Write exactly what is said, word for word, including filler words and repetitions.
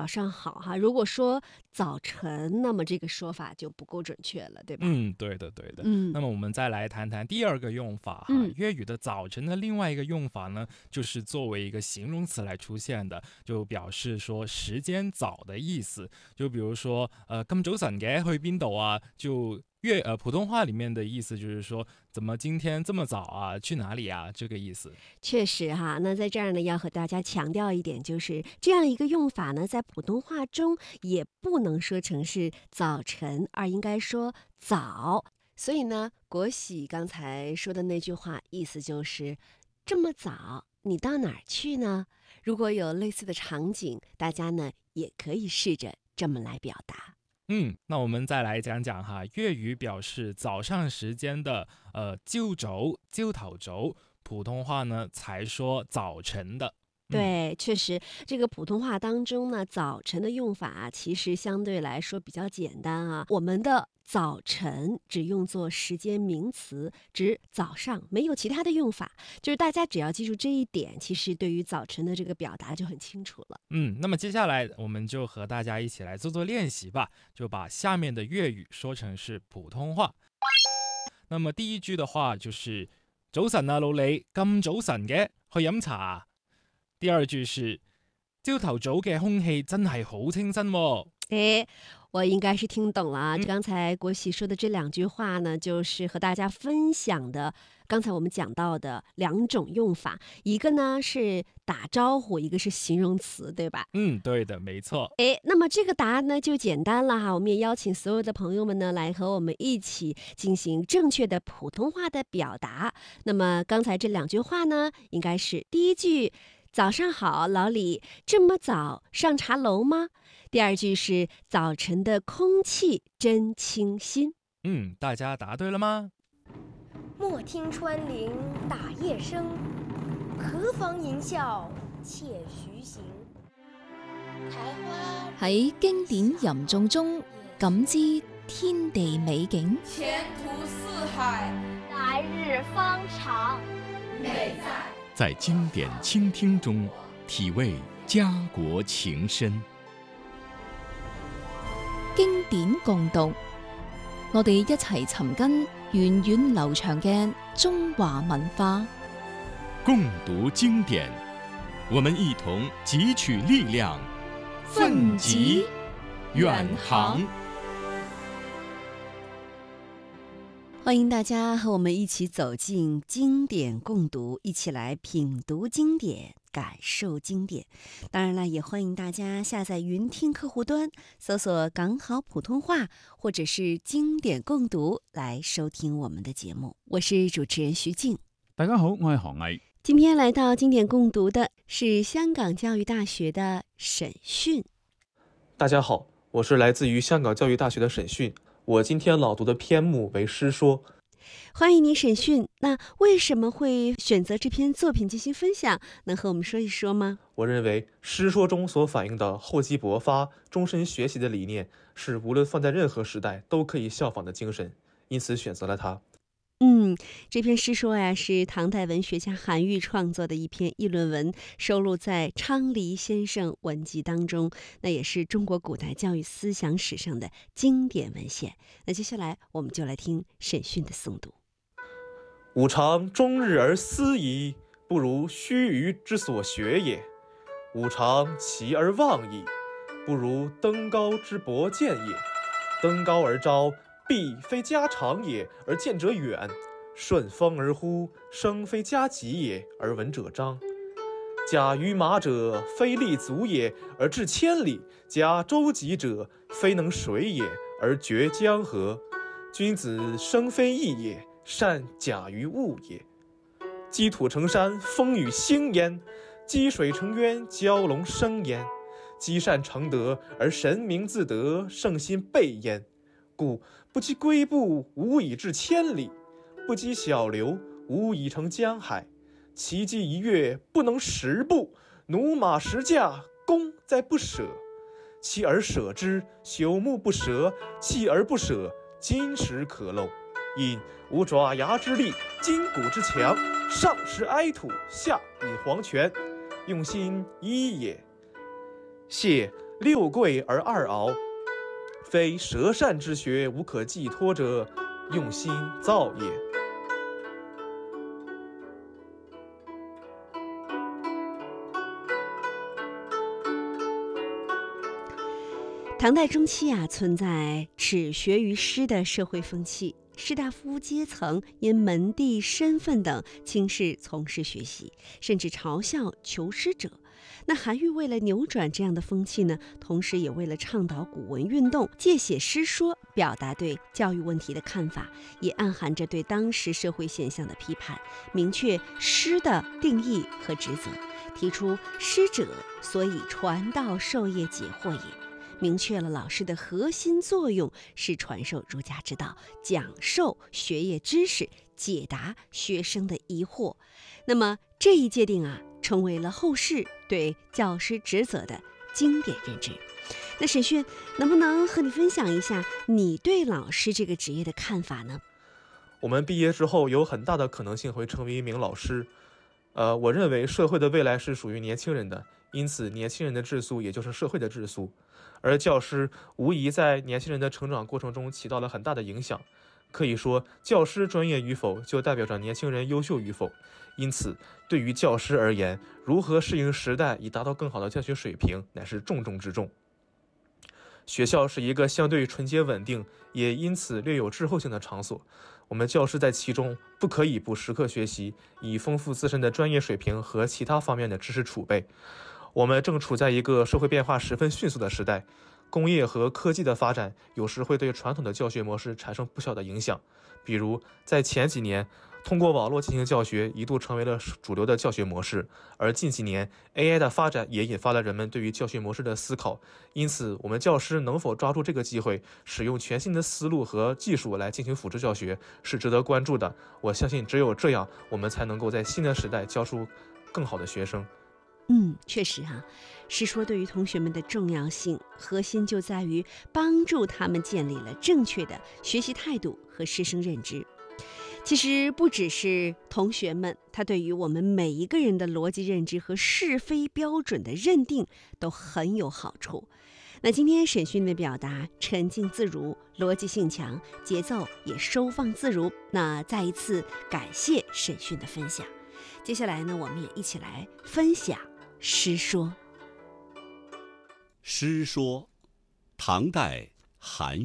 上好哈。如果说早晨，那么这个说法就不够准确了，对吧？ 嗯，对的对的。 嗯， 那么我们再来谈谈第二个用法哈。 嗯粤语的早晨的另外一个用法呢，就是作为一个形容词来出现的，就表示说时间早的意思。就比如说呃咁早晨嘅去邊度啊，就粤呃普通话里面的意思就是说怎么今天这么早啊，去哪里啊，这个意思。 确实哈。那在这儿呢，要和大家强调一点，就是这样一个用法呢，在普通话中也不能说成是早晨，而应该说早。所以呢，国喜刚才说的那句话，意思就是这么早，你到哪儿去呢？如果有类似的场景，大家呢也可以试着这么来表达。 嗯，那我们再来讲讲哈，粤语表示早上时间的呃朝早、朝頭早，普通话呢才说早晨的。 对，确实，这个普通话当中呢，早晨的用法啊其实相对来说比较简单啊。我们的早晨只用作时间名词，指早上，没有其他的用法。就是大家只要记住这一点，其实对于早晨的这个表达就很清楚了。 嗯，那么接下来我们就和大家一起来做做练习吧，就把下面的粤语说成是普通话。那么第一句的话就是早晨啊，老李，咁早晨嘅去飲茶啊。第二句是朝頭早嘅空氣真係好清新喎。 诶，我应该是听懂了啊。 嗯刚才国喜说的这两句话呢，就是和大家分享的刚才我们讲到的两种用法，一个呢是打招呼，一个是形容词，对吧？ 嗯，对的，没错。 诶，那么这个答案呢就简单了哈。我们也邀请所有的朋友们呢来和我们一起进行正确的普通话的表达。那么刚才这两句话呢，应该是第一句早上好，老李，这么早上茶楼吗？第二句是早晨的空气真清新。 嗯，大家答对了吗？ 莫听穿林打叶声，何妨吟啸且徐行。 喺經典吟誦中感知天地美景， 前途似海， 来日方长。 美在在经典倾听中体味家國情深。 經典共讀，我哋一齊尋根源遠流長嘅中華文化。 共讀經典，我們一同汲取力量，奮楫遠航。 欢迎大家和我们一起走进经典共读，一起来品读经典，感受经典。当然了，也欢迎大家下载云听客户端，搜索港好普通话或者是经典共读来收听我们的节目。我是主持人徐静。 大家好，我係韓毅。 今天来到经典共读的是香港教育大学的沈迅。 大家好，我是来自于香港教育大学的沈迅。我今天朗读的篇目为《师说》。 欢迎你，沈迅。那为什么会选择这篇作品进行分享？能和我们说一说吗？ 我认为《师说》中所反映的厚积薄发、终身学习的理念，是无论放在任何时代都可以效仿的精神，因此选择了它。 嗯，这篇诗说呀，是唐代文学家韩愈创作的一篇议论文，收录在《昌黎先生文集》当中，那也是中国古代教育思想史上的经典文献。那接下来我们就来听沈迅的诵读。 吾常终日而思矣，不如须臾之所学也；吾常齐而望矣，不如登高之博见也。登高而招，必非家长也，而见者远；顺风而呼，声非家急也，而闻者彰。驾于马者，非立足也，而致千里；驾舟楫者，非能水也，而绝江河。君子生非异也，善假于物也。积土成山，风雨兴焉；积水成渊，蛟龙生焉。积善成德，而神明自得，圣心备焉。故不积跬步，无以至千里；不积小流，无以成江海。其积一跃，不能十步；驽马十驾，功在不舍。锲而舍之，朽木不折；锲而不舍，金石可镂。因无爪牙之力，筋骨之强，上食埃土，下饮黄泉，用心一也。谢六贵而二鳌，非舌善之学无可寄托者，用心造也。 唐代中期啊，存在耻学于师的社会风气，士大夫阶层因门第、身份等轻视从事学习，甚至嘲笑求师者。那韩愈为了扭转这样的风气呢，同时也为了倡导古文运动，借写诗说，表达对教育问题的看法，也暗含着对当时社会现象的批判，明确师的定义和职责，提出师者，所以传道授业解惑也。明确了老师的核心作用是传授儒家之道，讲授学业知识，解答学生的疑惑。那么这一界定啊，成为了后世对教师职责的经典认知。那沈迅，能不能和你分享一下你对老师这个职业的看法呢？ 我们毕业之后有很大的可能性会成为一名老师。呃，我认为社会的未来是属于年轻人的，因此年轻人的质素也就是社会的质素。而教师无疑在年轻人的成长过程中起到了很大的影响。可以说，教师专业与否就代表着年轻人优秀与否。因此，对于教师而言，如何适应时代以达到更好的教学水平，乃是重中之重。学校是一个相对纯洁稳定，也因此略有滞后性的场所。我们教师在其中不可以不时刻学习，以丰富自身的专业水平和其他方面的知识储备。我们正处在一个社会变化十分迅速的时代，工业和科技的发展有时会对传统的教学模式产生不小的影响。比如，在前几年，通过网络进行教学一度成为了主流的教学模式，而近几年 A I 的发展也引发了人们对于教学模式的思考。因此，我们教师能否抓住这个机会，使用全新的思路和技术来进行辅助教学，是值得关注的。我相信，只有这样，我们才能够在新的时代教出更好的学生。 嗯，确实哈、啊，师说对于同学们的重要性，核心就在于帮助他们建立了正确的学习态度和师生认知。其实不只是同学们，他对于我们每一个人的逻辑认知和是非标准的认定都很有好处。那今天沈迅的表达沉静自如，逻辑性强，节奏也收放自如。那再一次感谢沈迅的分享。接下来呢，我们也一起来分享师说。 师说，唐代韩愈。